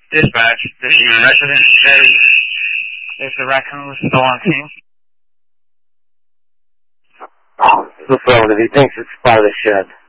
Dispatch, the resident says if the raccoon was still on scene. Affirmative, he thinks it's by the shed.